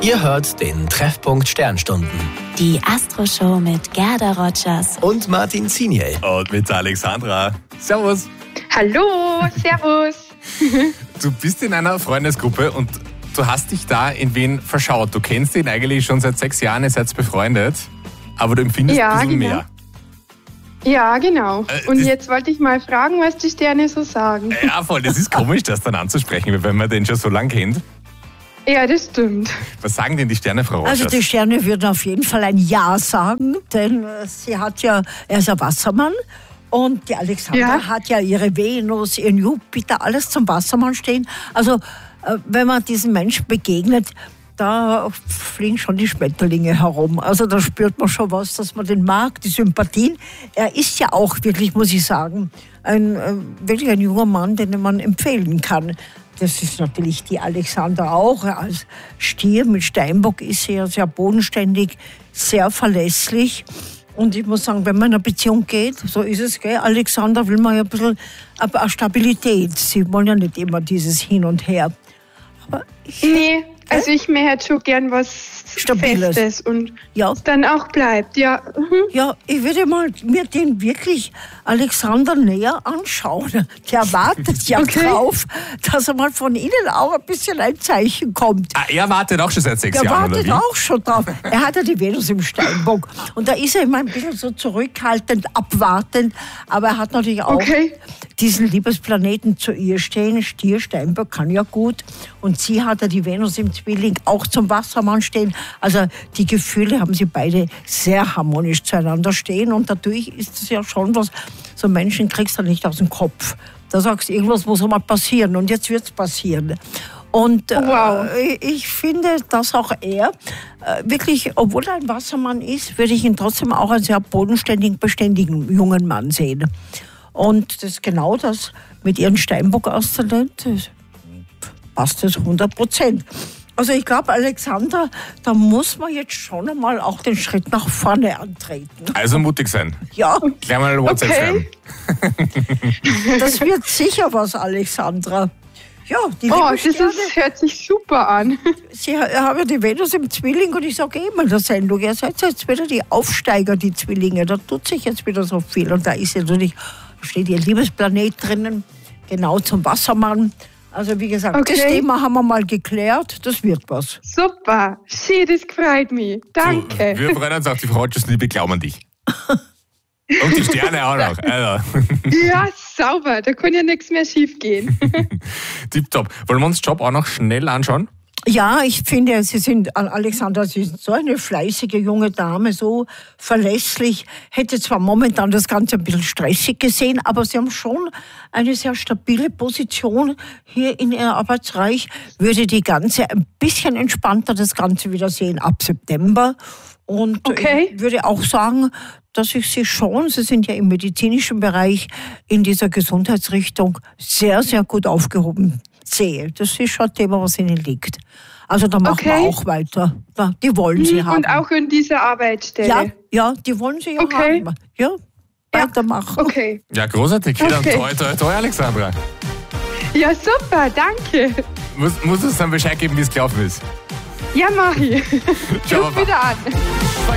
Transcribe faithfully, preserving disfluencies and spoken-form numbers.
Ihr hört den Treffpunkt Sternstunden. Die Astro-Show mit Gerda Rogers Und Martin Ziniel. Und mit Alexandra. Servus. Hallo, servus. Du bist in einer Freundesgruppe und du hast dich da in wen verschaut. Du kennst ihn eigentlich schon seit sechs Jahren, ihr seid befreundet, aber du empfindest Ja, ein bisschen genau. mehr. Ja, genau. Äh, Und das- jetzt wollte ich mal fragen, was die Sterne so sagen. Ja, voll, das ist komisch, das dann anzusprechen, wenn man den schon so lange kennt. Ja, das stimmt. Was sagen denn die Sterne, Frau Rogers? Also die Sterne würden auf jeden Fall ein Ja sagen, denn äh, sie hat ja, er ist ein Wassermann und die Alexandra Ja. hat ja ihre Venus, ihren Jupiter, alles zum Wassermann stehen. Also äh, wenn man diesen Menschen begegnet, da fliegen schon die Schmetterlinge herum. Also da spürt man schon was, dass man den mag, die Sympathien. Er ist ja auch wirklich, muss ich sagen, ein, äh, wirklich ein junger Mann, den man empfehlen kann. Das ist natürlich die Alexandra auch. Als Stier mit Steinbock ist sie ja sehr bodenständig, sehr verlässlich. Und ich muss sagen, wenn man in eine Beziehung geht, so ist es, gell, Alexandra will man ja ein bisschen eine Stabilität. Sie wollen ja nicht immer dieses Hin und Her. Aber ich, Nee, also ich mir hätte schon gern was Stabiles. Festes und ja, es dann auch bleibt. Ja, mhm. ja, ich würde mal mir den wirklich Alexander näher anschauen. Der wartet ja Okay. drauf, dass er mal von Ihnen auch ein bisschen ein Zeichen kommt. Ah, er wartet auch schon seit sechs Der Jahren, oder wartet wie? auch schon drauf. Er hat ja die Venus im Steinbock. Und da ist er immer ein bisschen so zurückhaltend, abwartend. Aber er hat natürlich auch Okay. diesen Liebesplaneten zu ihr stehen. Stier, Steinbock kann ja gut. Und sie hat ja die Venus im Zwilling auch zum Wassermann stehen. Also die Gefühle haben sie beide sehr harmonisch zueinander stehen. Und dadurch ist es ja schon was, so Menschen kriegst du nicht aus dem Kopf. Da sagst du, irgendwas muss mal passieren. Und jetzt wird es passieren. Und äh, Wow. ich finde, dass auch er äh, wirklich, obwohl er ein Wassermann ist, würde ich ihn trotzdem auch als sehr bodenständigen, beständigen jungen Mann sehen. Und das ist genau das mit ihrem Steinbock-Aszendent, das passt es hundert Prozent. Also ich glaube, Alexandra, da muss man jetzt schon einmal auch den Schritt nach vorne antreten. Also mutig sein. Ja, Gleich mal WhatsApp Okay. schreiben. das wird sicher was, Alexandra. Ja, die Oh, liebe das Sterne, ist, hört sich super an. Sie haben ja die Venus im Zwilling und ich sage immer in der Sendung, ihr seid jetzt wieder die Aufsteiger, die Zwillinge. Da tut sich jetzt wieder so viel. Und da ist ja natürlich, da steht ihr Liebesplanet drinnen, genau zum Wassermann. Also wie gesagt, Okay. das Thema haben wir mal geklärt, das wird was. Super. Schön, das freut mich. Danke. So, wir freuen uns auf die Frau Rogers, Liebe, glauben an dich. Und die Sterne auch noch. Also. Ja, sauber. Da kann ja nichts mehr schief gehen. Tipptopp. Wollen wir uns Job auch noch schnell anschauen? Ja, ich finde, Sie sind, Alexandra, Sie sind so eine fleißige junge Dame, so verlässlich. Hätte zwar momentan das Ganze ein bisschen stressig gesehen, aber Sie haben schon eine sehr stabile Position hier in Ihrem Arbeitsbereich. Würde die ganze ein bisschen entspannter das Ganze wieder sehen ab September. Und Okay. ich würde auch sagen, dass ich Sie schon, Sie sind ja im medizinischen Bereich, in dieser Gesundheitsrichtung sehr, sehr gut aufgehoben sehe. Das ist schon ein Thema, was Ihnen liegt. Also da machen Okay. wir auch weiter. Da, die wollen Sie haben. Und auch in dieser Arbeitsstelle. ja, ja, die wollen Sie ja Okay. haben. Ja, weitermachen. Okay. Ja, großartig. Dann Okay. toi, toi, toi, Alexandra. Ja, super. Danke. Muss, muss uns dann Bescheid geben, wie es gelaufen ist. Ja, mach ich. Ciao, Ruf Baba. wieder an.